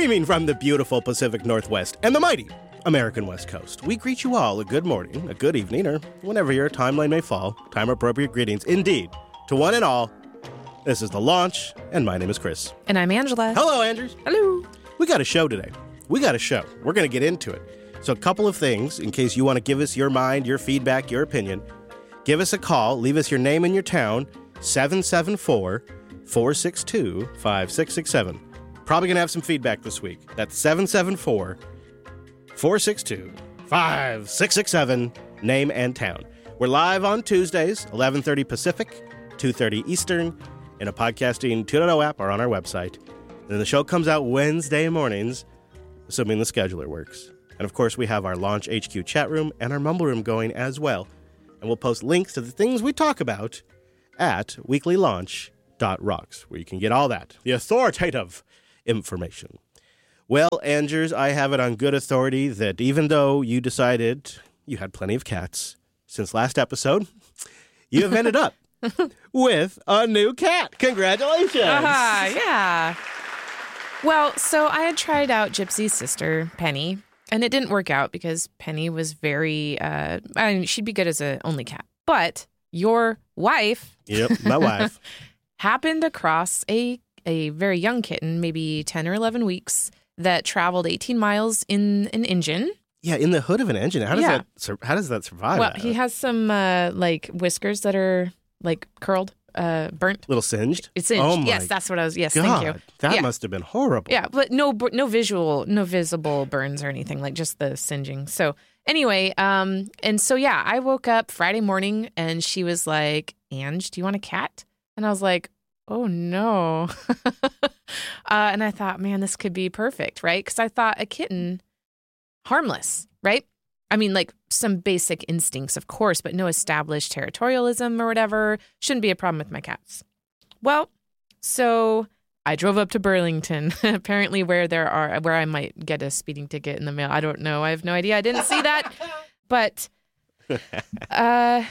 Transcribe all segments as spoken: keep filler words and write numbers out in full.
Streaming from the beautiful Pacific Northwest and the mighty American West Coast, we greet you all a good morning, a good evening, or whenever your timeline may fall. Time-appropriate greetings, indeed, to one and all. This is The Launch, and my name is Chris. And I'm Angela. Hello, Andrews. Hello. We got a show today. We got a show. We're going to get into it. So a couple of things, in case you want to give us your mind, your feedback, your opinion. Give us a call. Leave us your name and your town. seven seven four, four six two, five six six seven. Probably going to have some feedback this week. That's seven seven four, four six two, five six six seven. Name and town. We're live on Tuesdays, eleven thirty Pacific, two thirty Eastern, in a podcasting two point oh app or on our website. And then the show comes out Wednesday mornings, assuming the scheduler works. And of course, we have our Launch H Q chat room and our Mumble room going as well. And we'll post links to the things we talk about at weekly launch dot rocks, where you can get all that, the authoritative information. Well, Andrews, I have it on good authority that even though you decided you had plenty of cats since last episode, you have ended up with a new cat. Congratulations. Uh-huh, yeah. Well, so I had tried out Gypsy's sister, Penny, and it didn't work out because Penny was very, uh, I mean, she'd be good as an only cat. But your wife. Yep, my wife. happened across a, a very young kitten, maybe ten or eleven weeks, that traveled eighteen miles in an engine. Yeah, in the hood of an engine. How does Yeah. that sur- how does that survive? Well, that? he has some, uh, like, whiskers that are, like, curled, uh, burnt. Little singed? It's singed. Oh my yes, that's what I was, yes, God, thank you. that Yeah. must have been horrible. Yeah, but no bur- no visual, no visible burns or anything, like just the singeing. So anyway, um, and so yeah, I woke up Friday morning and she was like, Ange, do you want a cat? And I was like, oh no. uh, and I thought, man, this could be perfect, right? Because I thought a kitten, harmless, right? I mean, like some basic instincts, of course, but no established territorialism or whatever. Shouldn't be a problem with my cats. Well, so I drove up to Burlington, apparently where there are, where I might get a speeding ticket in the mail. I don't know. I have no idea. I didn't see that. But uh,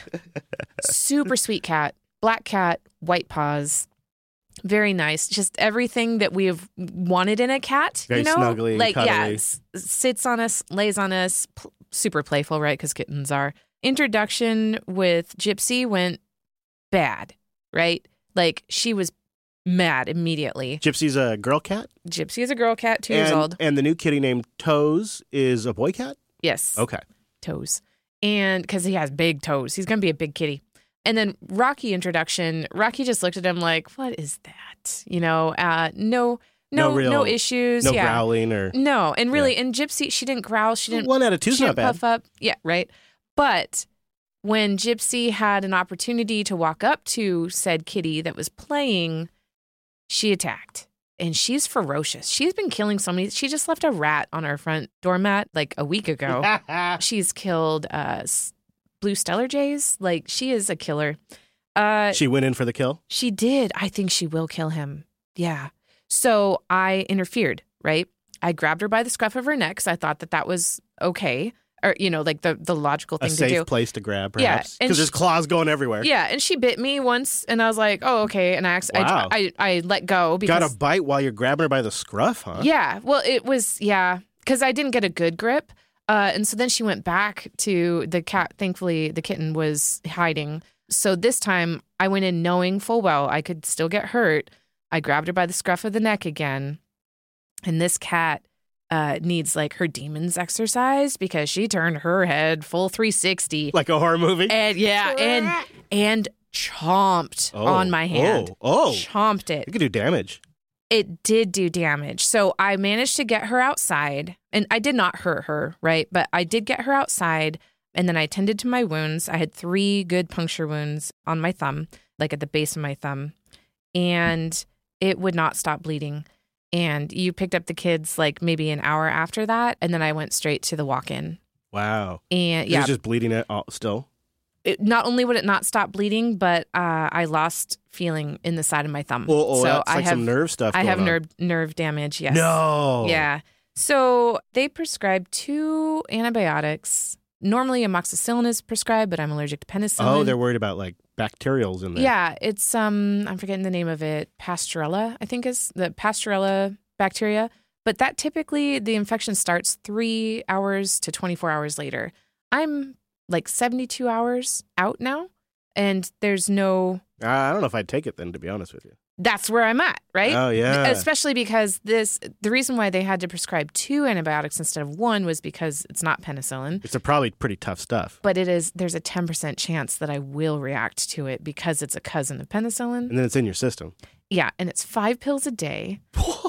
super sweet cat, black cat, white paws. Very nice. Just everything that we've wanted in a cat. Very you know? snuggly, like, cuddly. yeah, s- sits on us, lays on us, pl- super playful, right? Because kittens are. Introduction with Gypsy went bad, right? Like, she was mad immediately. Gypsy's a girl cat? Gypsy is a girl cat, two and, years old. And the new kitty named Toes is a boy cat? Yes. Okay. Toes. And because he has big toes. He's going to be a big kitty. And then Rocky introduction, Rocky just looked at him like, what is that? You know, uh, no, no, No real- no issues. No yeah. growling or... No. And really, and Gypsy, she didn't growl. She didn't, One out of two's she not didn't bad. puff up. Yeah, right. But when Gypsy had an opportunity to walk up to said kitty that was playing, she attacked. And she's ferocious. She's been killing so many. She just left a rat on our front doormat like a week ago. She's killed uh, s- blue stellar jays. Like, she is a killer. Uh, She went in for the kill? she did. I think she will kill him. Yeah. So I interfered, right? I grabbed her by the scruff of her neck because I thought that that was okay. Or, you know, like the, the logical A thing to do. safe place to grab, Yeah, perhaps? and Because there's she- claws going everywhere. Yeah, and she bit me once, and I was like, "Oh, okay." And I act- Wow. I, I I let go because Got a bite while you're grabbing her by the scruff, huh? yeah, well, it was yeah, because I didn't get a good grip, uh, and so then she went back to the cat. Thankfully, the kitten was hiding. So this time, I went in knowing full well I could still get hurt. I grabbed her by the scruff of the neck again, and this cat uh, needs like her demons exercised because she turned her head full three sixty. Like a horror movie? And yeah, and and chomped Oh, on my hand. Oh, oh. Chomped it. You could do damage. It did do damage. So I managed to get her outside, and I did not hurt her, right? But I did get her outside, and then I tended to my wounds. I had three good puncture wounds on my thumb, like at the base of my thumb, and it would not stop bleeding. And you picked up the kids like maybe an hour after that, and then I went straight to the walk-in. Wow. And Yeah. yeah, It's just bleeding it all, still? it, not only would it not stop bleeding, but uh, I lost feeling in the side of my thumb. Oh, oh so that's I like have some nerve stuff I going have on. nerve nerve damage. Yes. No. Yeah. So they prescribed two antibiotics. Normally amoxicillin is prescribed, but I'm allergic to penicillin. Oh, they're worried about like bacterials in there. Yeah, it's um I'm forgetting the name of it. Pasteurella, I think is the Pasteurella bacteria. But that typically, the infection starts three hours to twenty-four hours later. I'm like seventy-two hours out now, and there's no... Uh, I don't know if I'd take it then, to be honest with you. That's where I'm at, right? Oh, yeah. Especially because this, the reason why they had to prescribe two antibiotics instead of one was because it's not penicillin. It's a probably pretty tough stuff. But it is, there's a ten percent chance that I will react to it because it's a cousin of penicillin. And then it's in your system. Yeah, and it's five pills a day.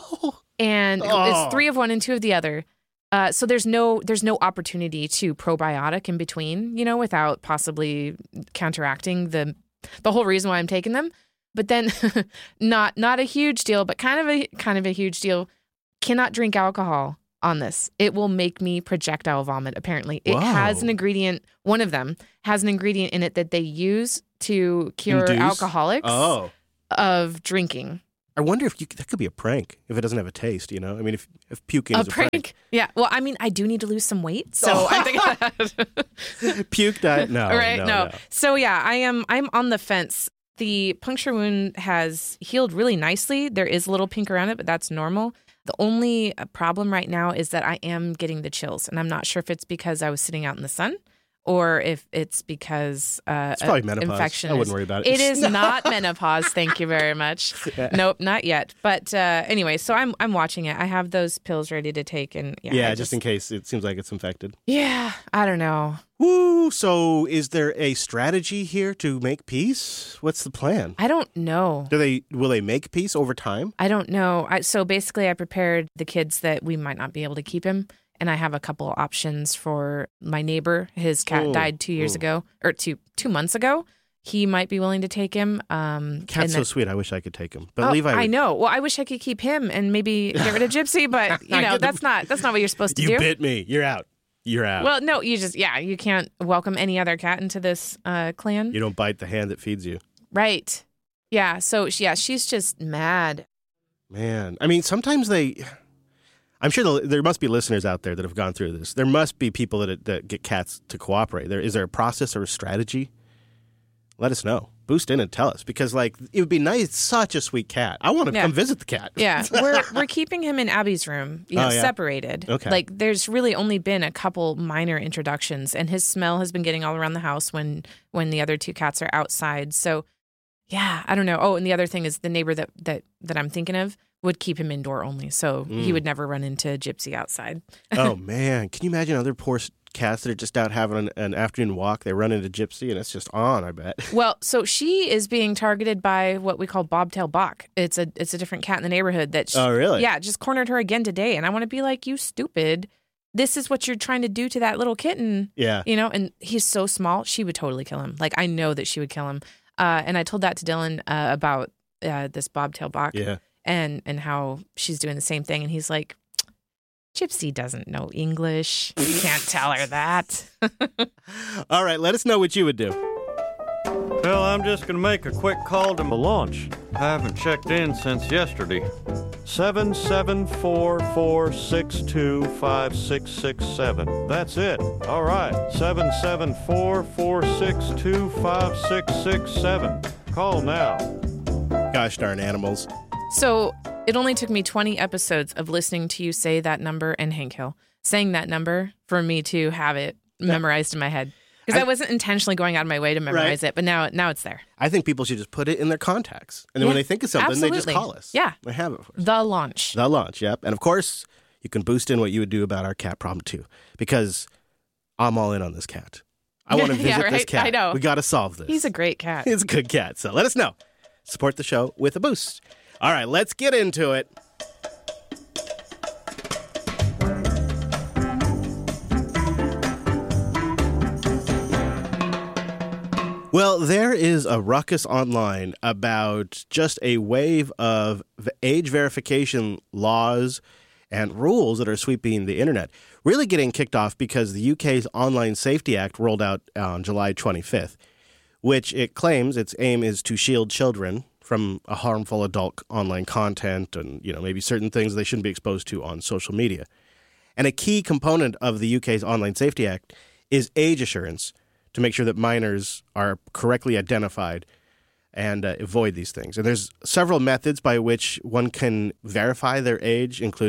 And Oh. it's three of one and two of the other. Uh, so there's no there's no opportunity to probiotic in between, you know, without possibly counteracting the the whole reason why I'm taking them. But then not not a huge deal, but kind of a kind of a huge deal. Cannot drink alcohol on this. It will make me projectile vomit, apparently. It Whoa. has an ingredient, one of them has an ingredient in it that they use to cure Induce? alcoholics Oh. of drinking. I wonder if you, that could be a prank if it doesn't have a taste, you know? I mean, if, if puking A is a prank? prank. Yeah. Well, I mean, I do need to lose some weight, so Oh. I think Puke diet? No. right. no, No. no. So yeah, I am. I'm on the fence. The puncture wound has healed really nicely. There is a little pink around it, but that's normal. The only problem right now is that I am getting the chills, and I'm not sure if it's because I was sitting out in the sun or if it's because uh, It's probably a menopause. infection. I wouldn't is- worry about it. It is not menopause. Thank you very much. Nope, not yet. But uh, anyway, so I'm I'm watching it. I have those pills ready to take, and yeah, Yeah, I just in case it seems like it's infected. yeah. I don't know. Woo! So is there a strategy here to make peace? What's the plan? I don't know. Do they will they make peace over time? I don't know. I, so basically, I prepared the kids that we might not be able to keep him. And I have a couple options for my neighbor. His cat Ooh, died two years ooh. ago, or two two months ago. He might be willing to take him. Um, Cat's and so then- sweet. I wish I could take him. But Oh, Levi, I know. Well, I wish I could keep him and maybe get rid of Gypsy, but you I know get the- that's not that's not what you're supposed to you do. bit me. You're out. You're out. Well, no, you just yeah, you can't welcome any other cat into this uh, clan, You don't bite the hand that feeds you. right? Yeah. So yeah, she's just mad. Man, I mean, sometimes they. I'm sure the, there must be listeners out there that have gone through this. There must be people that that get cats to cooperate. There is there a process or a strategy? Let us know. Boost in and tell us because, like, it would be nice. It's such a sweet cat. I want to Yeah. come visit the cat. Yeah, we're we're keeping him in Abby's room, you know, Oh, yeah. separated. Okay. Like there's really only been a couple minor introductions, and his smell has been getting all around the house when when the other two cats are outside. So, yeah, I don't know. Oh, and the other thing is the neighbor that that that I'm thinking of would keep him indoor only, so Mm. he would never run into Gypsy outside. Oh man, can you imagine other poor s- cats that are just out having an, an afternoon walk? They run into Gypsy, and it's just on. I bet. Well, so she is being targeted by what we call bobtail bok. It's a it's a different cat in the neighborhood that. She, Oh, really? Yeah, just cornered her again today, and I want to be like, you stupid. This is what you're trying to do to that little kitten. Yeah. You know, and he's so small, she would totally kill him. Like, I know that she would kill him. Uh, and I told that to Dylan uh, about uh, this bobtail bok Yeah. and, and how she's doing the same thing. And he's like, Gypsy doesn't know English. You can't tell her that. All right, let us know what you would do. Well, I'm just going to make a quick call to my launch. I haven't checked in since yesterday. seven seven four four six two five six six seven. That's it. All right. seven seven four four six two five six six seven. Call now. Gosh darn animals. So it only took me twenty episodes of listening to you say that number and Hank Hill saying that number for me to have it memorized in my head. Because I, I- I wasn't intentionally going out of my way to memorize it, but now now it's there. I think people should just put it in their contacts. And then when Yeah, they think of something, they just absolutely. call us. Yeah. They have it for us. The launch. The launch, yep. And of course, you can boost in what you would do about our cat problem too. Because I'm all in on this cat. I want to visit Yeah, this right? cat. I know. We got to solve this. He's a great cat. He's a good cat. So let us know. Support the show with a boost. All right, let's get into it. Well, there is a ruckus online about just a wave of v- age verification laws and rules that are sweeping the internet. Really getting kicked off because the U K's Online Safety Act rolled out on July twenty-fifth, which it claims its aim is to shield children from a harmful adult online content and, you know, maybe certain things they shouldn't be exposed to on social media. And a key component of the U K's Online Safety Act is age assurance, to make sure that minors are correctly identified and uh, avoid these things. And there's several methods by which one can verify their age, including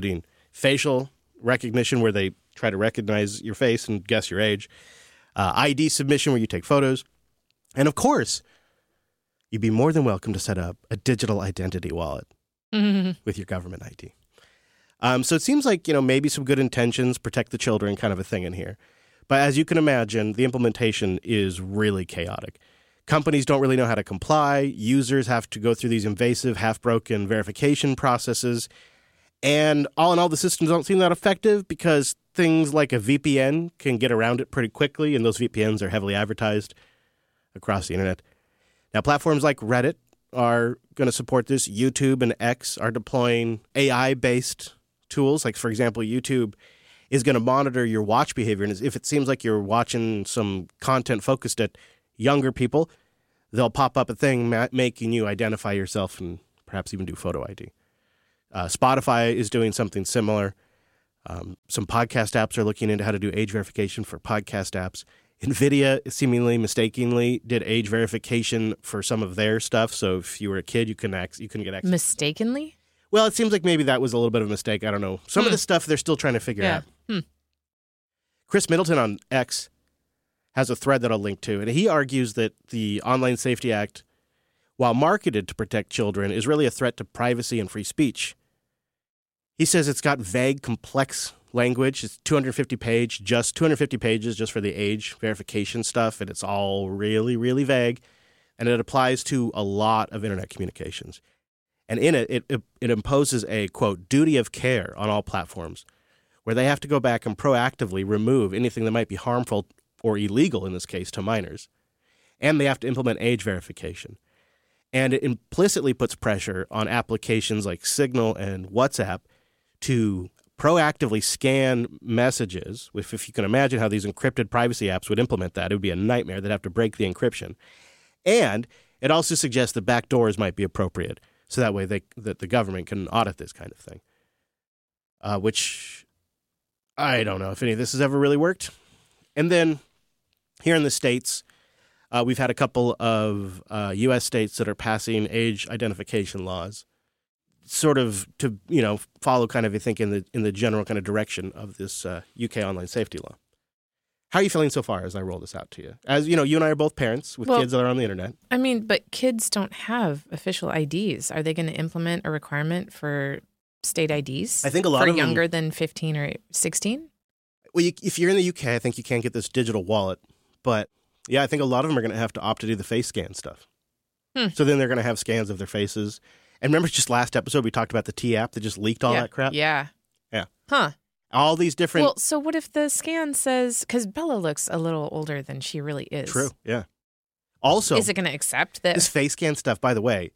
facial recognition where they try to recognize your face and guess your age, uh, I D submission where you take photos, and of course, you'd be more than welcome to set up a digital identity wallet mm-hmm. with your government I D. Um, so it seems like, you know, maybe some good intentions, protect the children kind of a thing in here. But as you can imagine, the implementation is really chaotic. Companies don't really know how to comply. Users have to go through these invasive, half-broken verification processes. And all in all, the systems don't seem that effective because things like a V P N can get around it pretty quickly, and those V P Ns are heavily advertised across the internet. Now, platforms like Reddit are going to support this. YouTube and X are deploying A I-based tools. Like, for example, YouTube is going to monitor your watch behavior. And if it seems like you're watching some content focused at younger people, they'll pop up a thing ma- making you identify yourself and perhaps even do photo I D. Uh, Spotify is doing something similar. Um, some podcast apps are looking into how to do age verification for podcast apps. NVIDIA seemingly mistakenly did age verification for some of their stuff. So if you were a kid, you couldn't, ac- you couldn't get access. Mistakenly? Well, it seems like maybe that was a little bit of a mistake. I don't know. Some hmm. of the stuff they're still trying to figure yeah. out. Hmm. Chris Middleton on X has a thread that I'll link to, and he argues that the Online Safety Act, while marketed to protect children, is really a threat to privacy and free speech. He says it's got vague, complex language. It's two hundred fifty page, just two hundred fifty pages just for the age verification stuff, and it's all really, really vague, and it applies to a lot of internet communications. And in it, it, it, it imposes a, quote, duty of care on all platforms, where they have to go back and proactively remove anything that might be harmful or illegal, in this case, to minors. And they have to implement age verification. And it implicitly puts pressure on applications like Signal and WhatsApp to proactively scan messages. If, if you can imagine how these encrypted privacy apps would implement that, it would be a nightmare. They'd have to break the encryption. And it also suggests that backdoors might be appropriate, so that way they, that the government can audit this kind of thing, uh, which I don't know if any of this has ever really worked. And then here in the States, uh, we've had a couple of uh, U S states that are passing age identification laws, sort of to, you know, follow kind of, I think, in the in the general kind of direction of this uh, U K online safety law. How are you feeling so far as I roll this out to you? As you know, you and I are both parents with well, kids that are on the internet. I mean, but kids don't have official I Ds. Are they going to implement a requirement for state I Ds? I think a lot for of them, younger than fifteen or sixteen? Well, you, if you're in the U K, I think you can get this digital wallet. But yeah, I think a lot of them are going to have to opt to do the face scan stuff. Hmm. So then they're going to have scans of their faces. And remember just last episode, we talked about the T app that just leaked all yeah. that crap? Yeah. Yeah. Huh. All these different... Well, so what if the scan says... Because Bella looks a little older than she really is. True, yeah. Also... Is it going to accept that? This face scan stuff, by the way,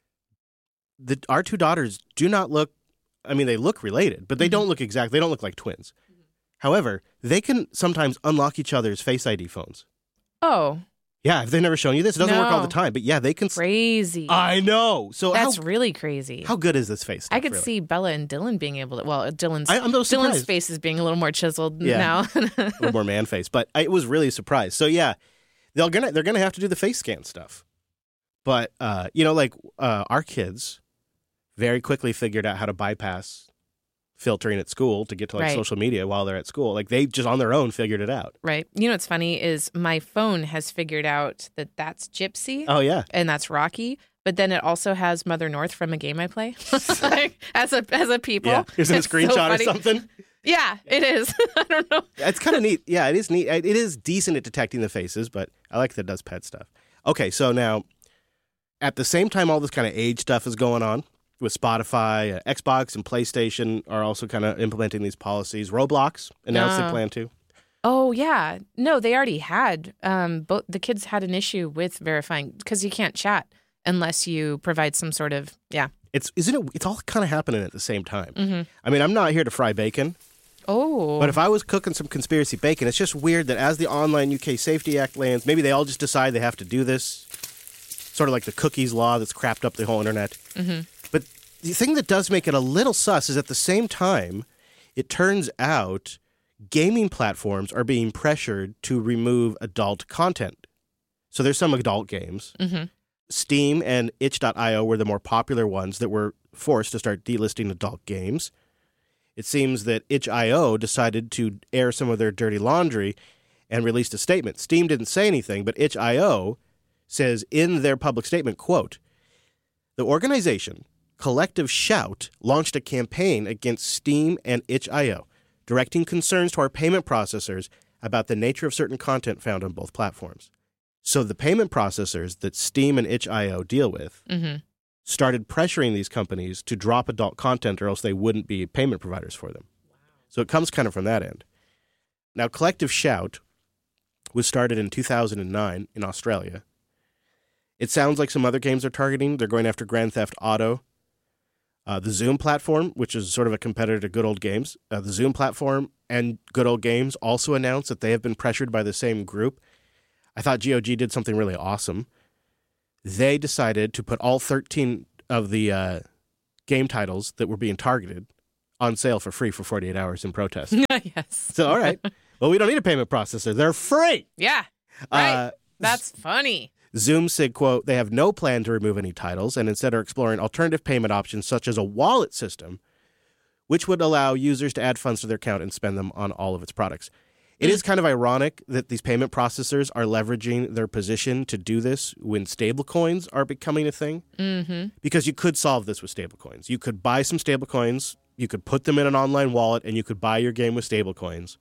the, our two daughters do not look... I mean, they look related, but they mm-hmm. don't look exact. They don't look like twins. Mm-hmm. However, they can sometimes unlock each other's Face I D phones. Oh. Yeah, have they never shown you this? It doesn't no. work all the time, but yeah, they can... Crazy. I know. So That's how, really crazy. How good is this face stuff, I could really? see Bella and Dylan being able to... Well, Dylan's, I, I'm no Dylan's face is being a little more chiseled yeah. now. A little more man face. But I, it was really a surprise. So yeah, they're gonna they're gonna have to do the face scan stuff. But uh, you know, like uh, our kids very quickly figured out how to bypass filtering at school to get to like right. social media while they're at school. Like they just on their own figured it out. Right. You know what's funny is my phone has figured out that that's Gypsy. Oh yeah. And that's Rocky. But then it also has Mother North from a game I play like, as a as a people. Yeah. Is it a screenshot so or something? Yeah, it is. I don't know. It's kind of neat. Yeah, it is neat. It is decent at detecting the faces, but I like that it does pet stuff. Okay, so now at the same time all this kind of age stuff is going on, with Spotify, uh, Xbox, and PlayStation are also kind of implementing these policies. Roblox announced no. they plan to. Oh, yeah. No, they already had. Um, both the kids had an issue with verifying because you can't chat unless you provide some sort of, yeah. It's isn't it? It's all kind of happening at the same time. Mm-hmm. I mean, I'm not here to fry bacon. Oh. But if I was cooking some conspiracy bacon, it's just weird that as the Online U K Safety Act lands, maybe they all just decide they have to do this. Sort of like the cookies law that's crapped up the whole internet. Mm-hmm. But the thing that does make it a little sus is at the same time, it turns out gaming platforms are being pressured to remove adult content. So there's some adult games. Mm-hmm. Steam and itch dot io were the more popular ones that were forced to start delisting adult games. It seems that itch dot io decided to air some of their dirty laundry and released a statement. Steam didn't say anything, but itch dot io says in their public statement, quote, "The organization, Collective Shout, launched a campaign against Steam and itch dot io, directing concerns to our payment processors about the nature of certain content found on both platforms." So the payment processors that Steam and itch dot io deal with Mm-hmm. started pressuring these companies to drop adult content or else they wouldn't be payment providers for them. Wow. So it comes kind of from that end. Now, Collective Shout was started in two thousand nine in Australia. It sounds like some other games they're targeting. They're going after Grand Theft Auto. Uh, the Zoom platform, which is sort of a competitor to Good Old Games, uh, the Zoom platform and Good Old Games also announced that they have been pressured by the same group. I thought G O G did something really awesome. They decided to put all thirteen of the uh, game titles that were being targeted on sale for free for forty-eight hours in protest. Yes. So, all right. Well, we don't need a payment processor. They're free. Yeah. Right. Uh, That's funny. Zoom said, quote, "They have no plan to remove any titles and instead are exploring alternative payment options such as a wallet system, which would allow users to add funds to their account and spend them on all of its products." It is kind of ironic that these payment processors are leveraging their position to do this when stablecoins are becoming a thing. Mm-hmm. Because you could solve this with stablecoins. You could buy some stablecoins, you could put them in an online wallet, and you could buy your game with stablecoins.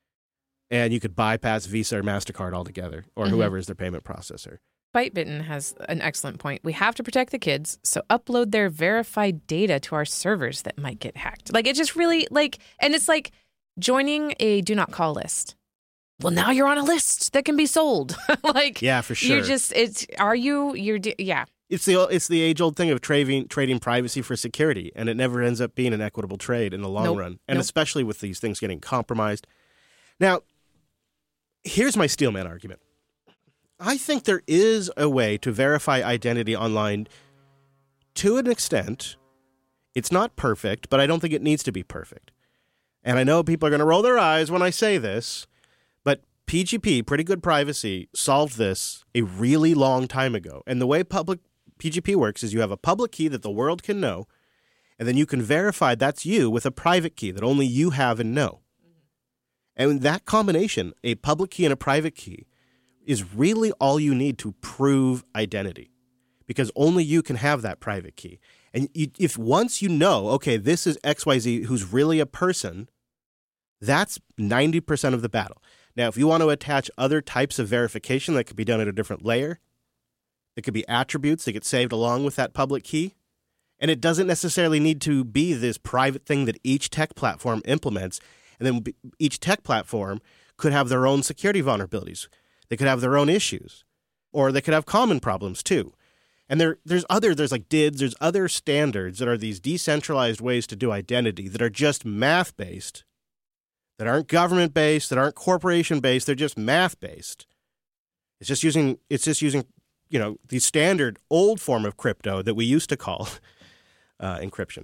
And you could bypass Visa or MasterCard altogether, or mm-hmm. whoever is their payment processor. Bytebitten has an excellent point. We have to protect the kids, so upload their verified data to our servers that might get hacked. Like, it just really, like, and it's like joining a do not call list. Well, now you're on a list that can be sold. Like, yeah, for sure. You just, it's, are you, you're, yeah. It's the it's the age old thing of trading trading privacy for security, and it never ends up being an equitable trade in the long nope. run, and nope. especially with these things getting compromised. Now, here's my steelman argument. I think there is a way to verify identity online to an extent. It's not perfect, but I don't think it needs to be perfect. And I know people are going to roll their eyes when I say this, but P G P, Pretty Good Privacy, solved this a really long time ago. And the way public P G P works is you have a public key that the world can know, and then you can verify that's you with a private key that only you have and know. And that combination, a public key and a private key, is really all you need to prove identity, because only you can have that private key. And you, if once you know, okay, this is X Y Z who's really a person, that's ninety percent of the battle. Now, if you want to attach other types of verification that could be done at a different layer, it could be attributes that get saved along with that public key. And it doesn't necessarily need to be this private thing that each tech platform implements. And then each tech platform could have their own security vulnerabilities. They could have their own issues, or they could have common problems too. And there, there's other, there's like D I Ds, there's other standards that are these decentralized ways to do identity that are just math-based, that aren't government-based, that aren't corporation-based, they're just math-based. It's just using, it's just using, you know, the standard old form of crypto that we used to call uh, encryption.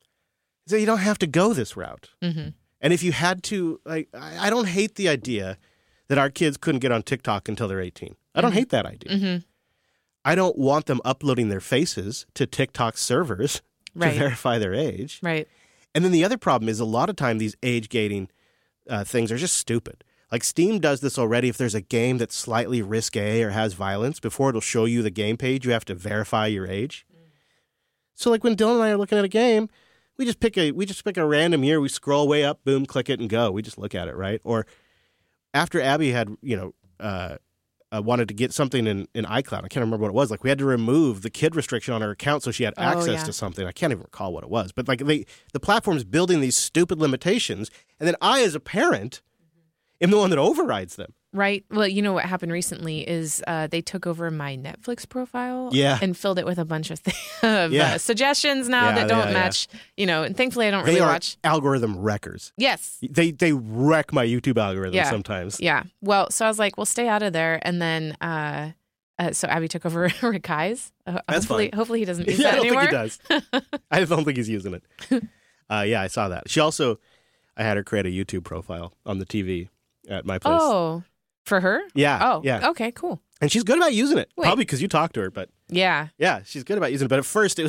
So you don't have to go this route. Mm-hmm. And if you had to, like, I, I don't hate the idea that our kids couldn't get on TikTok until they're eighteen. I don't mm-hmm. hate that idea. Mm-hmm. I don't want them uploading their faces to TikTok servers right. to verify their age. Right. And then the other problem is a lot of time these age gating uh, things are just stupid. Like Steam does this already. If there's a game that's slightly risque or has violence, before it'll show you the game page, you have to verify your age. Mm. So like when Dylan and I are looking at a game, we just pick a we just pick a random year, we scroll way up, boom, click it and go. We just look at it, right? Or after Abby had, you know, uh, uh, wanted to get something in, in iCloud, I can't remember what it was. Like we had to remove the kid restriction on her account so she had oh, access yeah. to something. I can't even recall what it was. But like they, the platform's building these stupid limitations, and then I, as a parent, am the one that overrides them. Right. Well, you know what happened recently is uh, they took over my Netflix profile yeah. and filled it with a bunch of, th- of yeah. uh, suggestions now yeah, that don't yeah, match, yeah. you know, and thankfully I don't they really are watch. Algorithm wreckers. Yes. They they wreck my YouTube algorithm yeah. sometimes. Yeah. Well, so I was like, well, stay out of there. And then, uh, uh, so Abby took over Rakai's. Uh, That's hopefully, fine. hopefully he doesn't use yeah, that I don't anymore. think he does. I don't think he's using it. Uh, yeah, I saw that. She also, I had her create a YouTube profile on the T V at my place. Oh. For her? Yeah. Oh, yeah. Okay, cool. And she's good about using it. Wait. Probably because you talked to her, but yeah. yeah, she's good about using it. But at first it was like all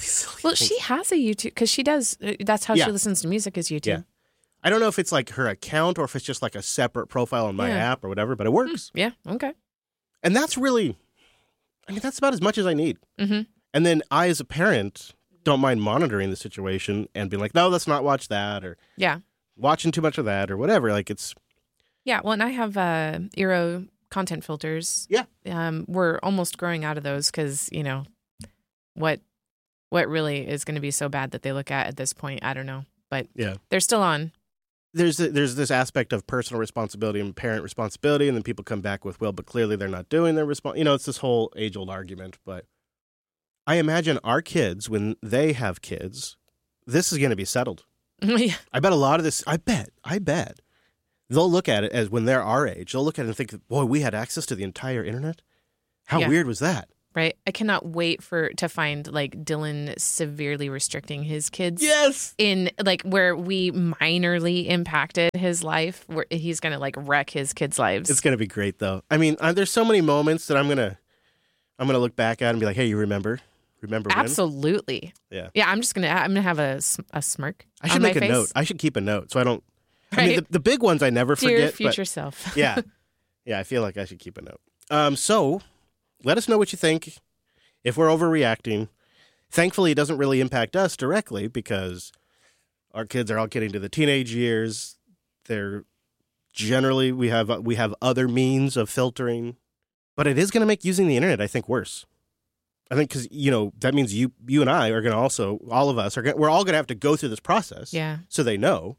silly Well, things. she has a YouTube because she does. uh, That's how Yeah. she listens to music is YouTube. Yeah. I don't know if it's like her account or if it's just like a separate profile on my Yeah. app or whatever, but it works. Yeah. Okay. And that's really, I mean, that's about as much as I need. Mm-hmm. And then I, as a parent, don't mind monitoring the situation and being like, no, let's not watch that, or Yeah. watching too much of that, or whatever. Like, it's, Yeah. Well, and I have uh, Eero content filters. Yeah. Um, we're almost growing out of those because, you know, what what really is going to be so bad that they look at at this point, I don't know. But yeah. they're still on. There's there's this aspect of personal responsibility and parent responsibility, and then people come back with, well, but clearly they're not doing their response. You know, it's this whole age-old argument. But I imagine our kids, when they have kids, this is going to be settled. Yeah. I bet a lot of this, I bet, I bet, they'll look at it as when they're our age, they'll look at it and think, boy, we had access to the entire internet? How Yeah. weird was that? Right. I cannot wait for to find like Dylan severely restricting his kids. Yes. In like where we minorly impacted his life, where he's going to like wreck his kids' lives. It's going to be great, though. I mean, uh, there's so many moments that I'm going to I'm gonna look back at and be like, hey, you remember? Remember when? Absolutely. Yeah. Yeah. I'm just going to, I'm going to have a, s- a smirk. I should on make my a face. note. I should keep a note so I don't. I mean, Right. the, the big ones I never Dear forget. future but, self. yeah. Yeah, I feel like I should keep a note. Um, so let us know what you think. If we're overreacting, thankfully it doesn't really impact us directly because our kids are all getting to the teenage years. They're generally we have we have other means of filtering, but it is going to make using the internet, I think, worse. I think because you know that means you you and I are going to also all of us are gonna, we're all going to have to go through this process. Yeah. So they know,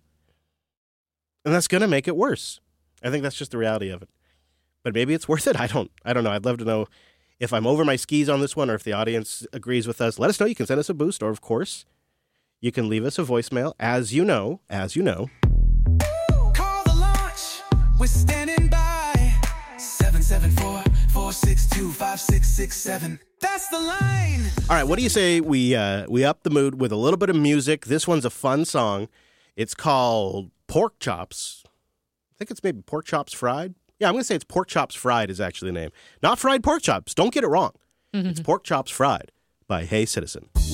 and that's going to make it worse. I think that's just the reality of it. But maybe it's worth it. I don't. I don't know. I'd love to know if I'm over my skis on this one, or if the audience agrees with us. Let us know. You can send us a boost, or of course, you can leave us a voicemail. As you know, as you know. Call the launch. We're standing by. seven seven four, four six two, five six six seven. That's the line. All right. What do you say we uh, we up the mood with a little bit of music? This one's a fun song. It's called Pork Chops. I think it's maybe Pork Chops Fried. Yeah, I'm going to say it's Pork Chops Fried is actually the name. Not fried pork chops. Don't get it wrong. Mm-hmm. It's Pork Chops Fried by Hey Citizen.